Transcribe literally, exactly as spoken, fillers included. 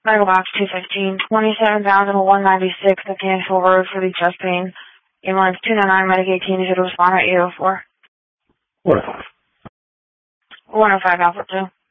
Medical box two fifteen, twenty-seven thousand one ninety-six at Gainesville Road for the chest pain. Ambulance two nine nine, Medic eighteen, digital responder eight oh four. What? one oh five Alpha two.